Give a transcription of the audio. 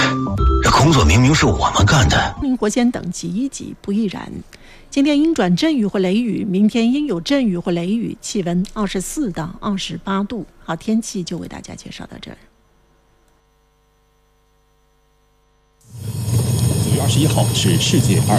这工作明明是我们干的。 灵活先等级1级不易然。今天阴转阵雨或雷雨，明天阴有阵雨或雷雨，气温24到28度。好，天气就为大家介绍到这儿。 4月21号是世界